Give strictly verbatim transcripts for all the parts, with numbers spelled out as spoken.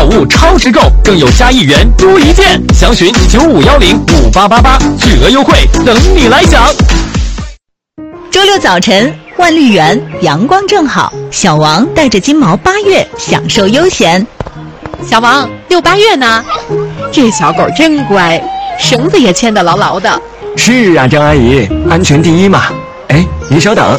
物超值购，更有加一元多一件，详询九五幺零五八八八，巨额优惠等你来享。 周六早晨，万绿园阳光正好，小王带着金毛八月享受悠闲。 小王，六八月呢？这小狗真乖，绳子也牵得牢牢的。 是啊，张阿姨，安全第一嘛。哎，您稍等。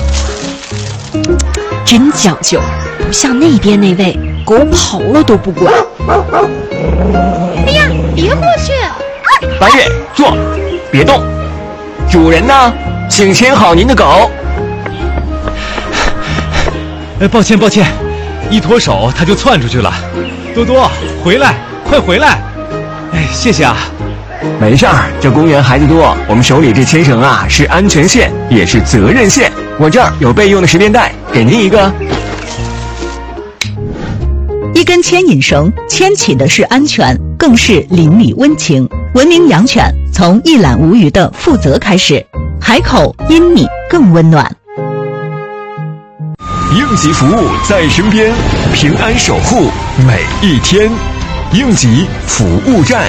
真讲究，不像那边那位，狗跑了都不管。 哎呀，别过去！ 八月，坐，别动。主人呢？请牵好您的狗。 哎，抱歉抱歉，一脱手它就窜出去了。多多，回来，快回来！哎，谢谢啊。 没事儿，这公园孩子多，我们手里这牵绳啊是安全线，也是责任线。我这儿有备用的十连带，给您一个。 一根牵引绳，牵起的是安全，更是邻里温情。文明养犬，从一览无余的负责开始。海口因你更温暖。 应急服务在身边，平安守护每一天。应急服务站。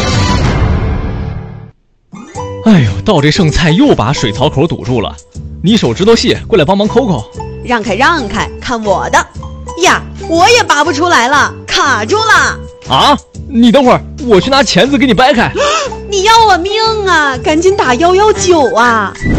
哎呦，倒这剩菜又把水槽口堵住了，你手指头细，过来帮忙抠抠。 让开让开，看我的！呀，我也拔不出来了，卡住了。 啊，你等会儿，我去拿钳子给你掰开。 你要我命啊！赶紧打一一九啊！